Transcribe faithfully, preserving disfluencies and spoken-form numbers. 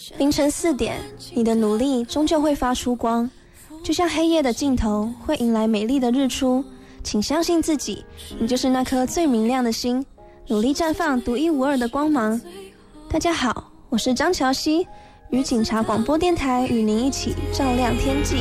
凌晨四点，你的努力终究会发出光，就像黑夜的尽头会迎来美丽的日出。请相信自己，你就是那颗最明亮的星，努力绽放独一无二的光芒。大家好，我是张乔希，与警察广播电台与您一起照亮天际。